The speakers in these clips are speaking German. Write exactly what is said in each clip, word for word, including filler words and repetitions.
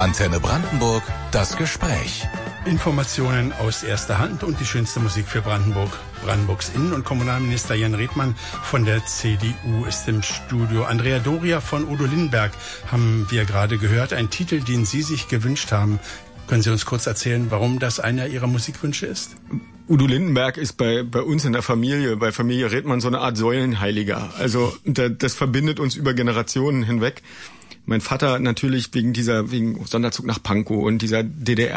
Antenne Brandenburg, das Gespräch. Informationen aus erster Hand und die schönste Musik für Brandenburg. Brandenburgs Innen- und Kommunalminister Jan Redmann von der C D U ist im Studio. Andrea Doria von Udo Lindenberg haben wir gerade gehört. Ein Titel, den Sie sich gewünscht haben. Können Sie uns kurz erzählen, warum das einer Ihrer Musikwünsche ist? Udo Lindenberg ist bei bei uns in der Familie, bei Familie Redmann, so eine Art Säulenheiliger. Also das verbindet uns über Generationen hinweg. Mein Vater natürlich wegen dieser, wegen Sonderzug nach Pankow und dieser D D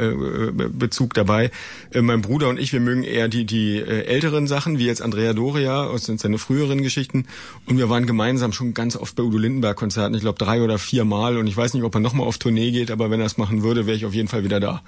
R-Bezug dabei. Äh, mein Bruder und ich, wir mögen eher die, die äh, älteren Sachen, wie jetzt Andrea Doria aus seinen früheren Geschichten. Und wir waren gemeinsam schon ganz oft bei Udo Lindenberg-Konzerten. Ich glaube drei oder vier Mal. Und ich weiß nicht, ob er nochmal auf Tournee geht, aber wenn er es machen würde, wäre ich auf jeden Fall wieder da.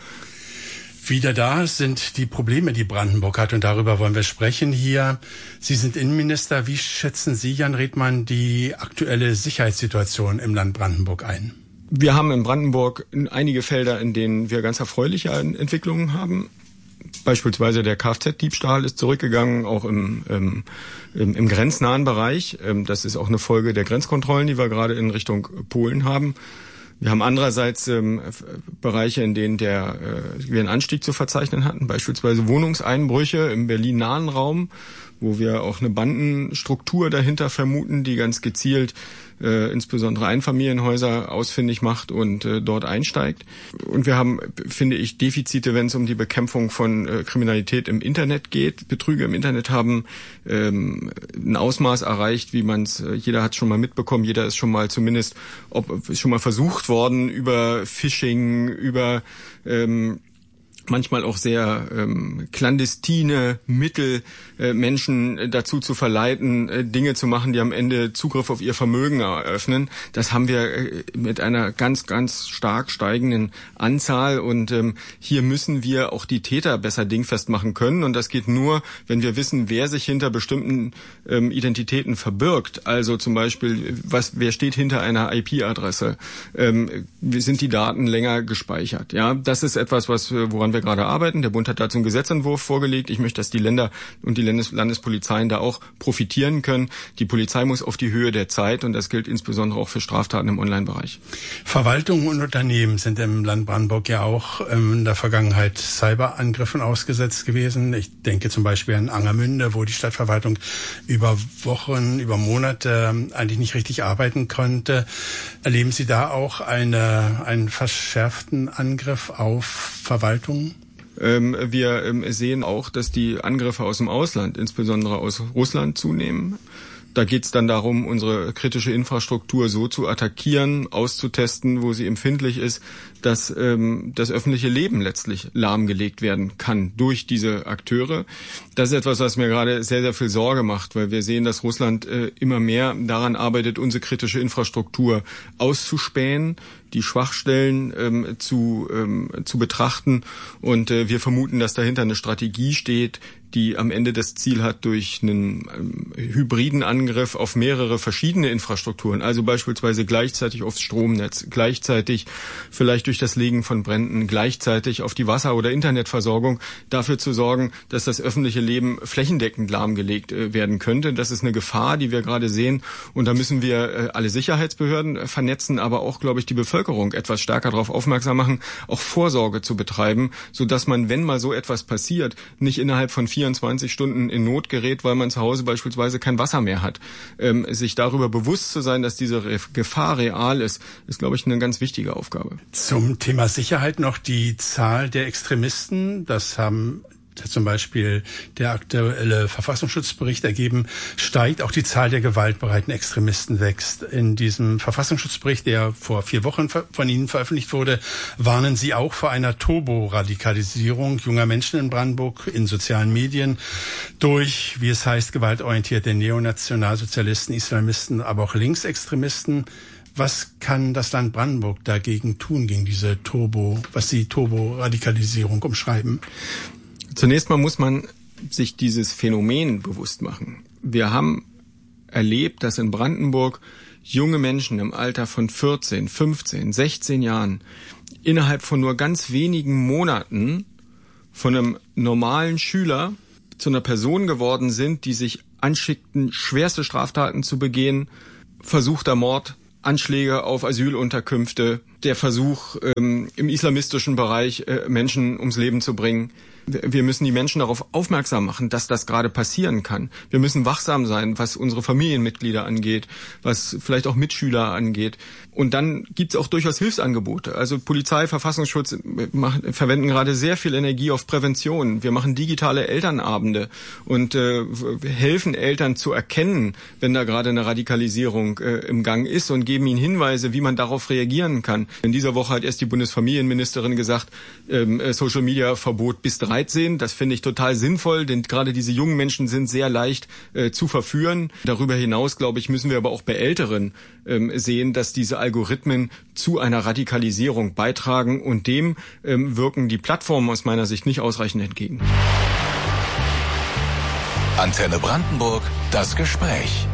Wieder da sind die Probleme, die Brandenburg hat, und darüber wollen wir sprechen hier. Sie sind Innenminister. Wie schätzen Sie, Jan Redmann, die aktuelle Sicherheitssituation im Land Brandenburg ein? Wir haben in Brandenburg einige Felder, in denen wir ganz erfreuliche Entwicklungen haben. Beispielsweise der Kfz-Diebstahl ist zurückgegangen, auch im, im, im, im grenznahen Bereich. Das ist auch eine Folge der Grenzkontrollen, die wir gerade in Richtung Polen haben. Wir haben andererseits ähm, Bereiche, in denen der, äh, wir einen Anstieg zu verzeichnen hatten, beispielsweise Wohnungseinbrüche im Berlin-nahen Raum, wo wir auch eine Bandenstruktur dahinter vermuten, die ganz gezielt äh, insbesondere Einfamilienhäuser ausfindig macht und äh, dort einsteigt. Und wir haben, finde ich, Defizite, wenn es um die Bekämpfung von äh, Kriminalität im Internet geht. Betrüge im Internet haben ähm, ein Ausmaß erreicht, wie man es, äh, jeder hat es schon mal mitbekommen, jeder ist schon mal zumindest, ob ist schon mal versucht worden, über Phishing, über ähm, manchmal auch sehr ähm, clandestine Mittel, äh, Menschen dazu zu verleiten, äh, Dinge zu machen, die am Ende Zugriff auf ihr Vermögen eröffnen. Das haben wir äh, mit einer ganz, ganz stark steigenden Anzahl. Und ähm, hier müssen wir auch die Täter besser dingfest machen können. Und das geht nur, wenn wir wissen, wer sich hinter bestimmten ähm, Identitäten verbirgt. Also zum Beispiel, was, wer steht hinter einer I P-Adresse? Ähm, sind die Daten länger gespeichert? Ja, das ist etwas, was woran wir gerade arbeiten. Der Bund hat dazu einen Gesetzentwurf vorgelegt. Ich möchte, dass die Länder und die Landes- Landespolizeien da auch profitieren können. Die Polizei muss auf die Höhe der Zeit, und das gilt insbesondere auch für Straftaten im Online-Bereich. Verwaltungen und Unternehmen sind im Land Brandenburg ja auch in der Vergangenheit Cyberangriffen ausgesetzt gewesen. Ich denke zum Beispiel an Angermünde, wo die Stadtverwaltung über Wochen, über Monate eigentlich nicht richtig arbeiten konnte. Erleben Sie da auch eine, einen verschärften Angriff auf Verwaltungen? Ähm, wir ähm, sehen auch, dass die Angriffe aus dem Ausland, insbesondere aus Russland, zunehmen. Da geht es dann darum, unsere kritische Infrastruktur so zu attackieren, auszutesten, wo sie empfindlich ist, dass ähm, das öffentliche Leben letztlich lahmgelegt werden kann durch diese Akteure. Das ist etwas, was mir gerade sehr, sehr viel Sorge macht, weil wir sehen, dass Russland äh, immer mehr daran arbeitet, unsere kritische Infrastruktur auszuspähen, die Schwachstellen ähm, zu ähm, zu betrachten, und äh, wir vermuten, dass dahinter eine Strategie steht, die am Ende das Ziel hat, durch einen ähm, hybriden Angriff auf mehrere verschiedene Infrastrukturen, also beispielsweise gleichzeitig aufs Stromnetz, gleichzeitig vielleicht durch das Legen von Bränden, gleichzeitig auf die Wasser- oder Internetversorgung, dafür zu sorgen, dass das öffentliche Leben flächendeckend lahmgelegt äh, werden könnte. Das ist eine Gefahr, die wir gerade sehen, und da müssen wir äh, alle Sicherheitsbehörden äh, vernetzen, aber auch, glaube ich, die Bevölkerung etwas stärker darauf aufmerksam machen, auch Vorsorge zu betreiben, sodass man, wenn mal so etwas passiert, nicht innerhalb von vierundzwanzig Stunden in Not gerät, weil man zu Hause beispielsweise kein Wasser mehr hat. Ähm, sich darüber bewusst zu sein, dass diese Re- Gefahr real ist, ist, glaube ich, eine ganz wichtige Aufgabe. Zum Thema Sicherheit noch die Zahl der Extremisten. Das haben zum Beispiel der aktuelle Verfassungsschutzbericht ergeben, steigt. Auch die Zahl der gewaltbereiten Extremisten wächst. In diesem Verfassungsschutzbericht, der vor vier Wochen von Ihnen veröffentlicht wurde, warnen Sie auch vor einer Turbo-Radikalisierung junger Menschen in Brandenburg in sozialen Medien durch, wie es heißt, gewaltorientierte Neonationalsozialisten, Islamisten, aber auch Linksextremisten. Was kann das Land Brandenburg dagegen tun, gegen diese Turbo, was Sie Turbo-Radikalisierung umschreiben? Zunächst mal muss man sich dieses Phänomen bewusst machen. Wir haben erlebt, dass in Brandenburg junge Menschen im Alter von vierzehn, fünfzehn, sechzehn Jahren innerhalb von nur ganz wenigen Monaten von einem normalen Schüler zu einer Person geworden sind, die sich anschickten, schwerste Straftaten zu begehen, versuchter Mord, Anschläge auf Asylunterkünfte, der Versuch, ähm, im islamistischen Bereich äh, Menschen ums Leben zu bringen. Wir müssen die Menschen darauf aufmerksam machen, dass das gerade passieren kann. Wir müssen wachsam sein, was unsere Familienmitglieder angeht, was vielleicht auch Mitschüler angeht. Und dann gibt es auch durchaus Hilfsangebote. Also Polizei, Verfassungsschutz machen, verwenden gerade sehr viel Energie auf Prävention. Wir machen digitale Elternabende und äh, helfen Eltern zu erkennen, wenn da gerade eine Radikalisierung äh, im Gang ist und geben ihnen Hinweise, wie man darauf reagieren kann. In dieser Woche hat erst die Bundesfamilienministerin gesagt, ähm, Social-Media-Verbot bis dreizehn. Das finde ich total sinnvoll, denn gerade diese jungen Menschen sind sehr leicht äh, zu verführen. Darüber hinaus, glaube ich, müssen wir aber auch bei Älteren ähm, sehen, dass diese Algorithmen zu einer Radikalisierung beitragen und dem ähm, wirken die Plattformen aus meiner Sicht nicht ausreichend entgegen. Antenne Brandenburg, das Gespräch.